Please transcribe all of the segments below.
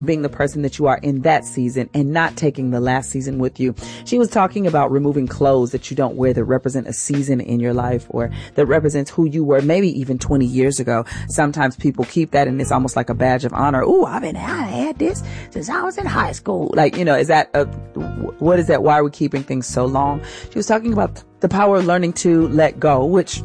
being the person that you are in that season and not taking the last season with you. She was talking about removing clothes that you don't wear that represent a season in your life or that represents who you were maybe even 20 years ago. Sometimes people keep that and it's almost like a badge of honor. Ooh, I had this since I was in high school. Like, is that what is that? Why are we keeping things so long? She was talking about the power of learning to let go, which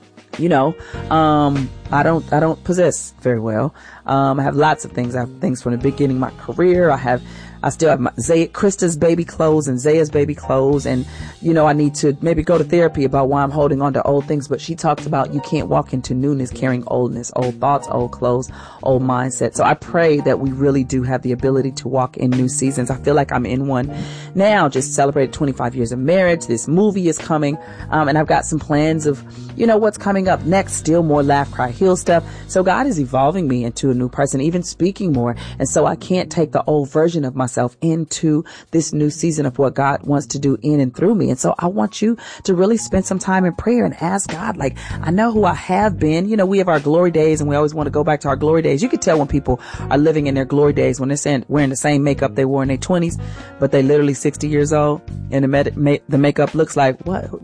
I don't possess very well. I have lots of things. I have things from the beginning of my career. I still have Krista's baby clothes and Zaya's baby clothes. And, I need to maybe go to therapy about why I'm holding on to old things. But she talks about you can't walk into newness carrying oldness, old thoughts, old clothes, old mindset. So I pray that we really do have the ability to walk in new seasons. I feel like I'm in one now. Just celebrated 25 years of marriage. This movie is coming. And I've got some plans of, what's coming up next. Still more laugh, cry, heal stuff. So God is evolving me into a new person, even speaking more. And so I can't take the old version of myself into this new season of what God wants to do in and through me. And so I want you to really spend some time in prayer and ask God, like, I know who I have been. We have our glory days and we always want to go back to our glory days. You can tell when people are living in their glory days when they're wearing the same makeup they wore in their 20s, but they literally 60 years old and the makeup looks like,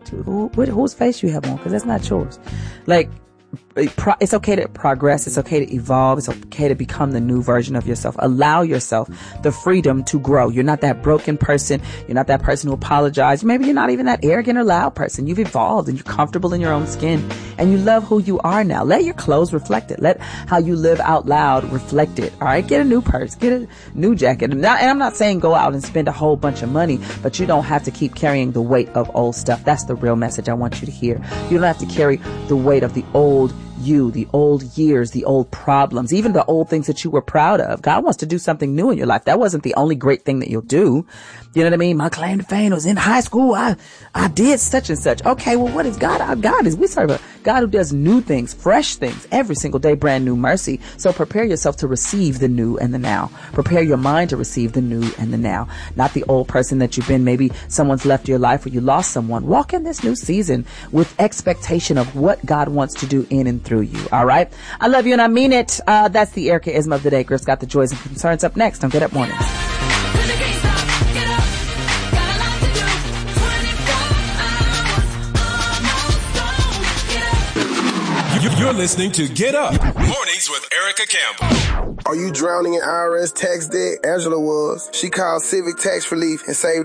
whose face you have on? Because that's not yours. Like, it's okay to progress. It's okay to evolve. It's okay to become the new version of yourself. Allow yourself the freedom to grow. You're not that broken person. You're not that person who apologizes. Maybe you're not even that arrogant or loud person. You've evolved and you're comfortable in your own skin and you love who you are now. Let your clothes reflect it. Let how you live out loud reflect it. All right. Get a new purse. Get a new jacket. And I'm not saying go out and spend a whole bunch of money, but you don't have to keep carrying the weight of old stuff. That's the real message I want you to hear. You don't have to carry the weight of the old you, the old years, the old problems, even the old things that you were proud of. God wants to do something new in your life. That wasn't the only great thing that you'll do. You know what I mean? My claim to fame was in high school. I did such and such. Okay, well, what is God? Our God is, we serve a God who does new things, fresh things, every single day, brand new mercy. So prepare yourself to receive the new and the now. Prepare your mind to receive the new and the now. Not the old person that you've been. Maybe someone's left your life or you lost someone. Walk in this new season with expectation of what God wants to do in and through you. All right. I love you and I mean it. That's the Erica Isma of the day. Girls got the joys and concerns up next on Get Up Mornings. You're listening to Get Up Mornings with Erica Campbell. Are you drowning in IRS tax debt? Angela was. She called Civic Tax Relief and saved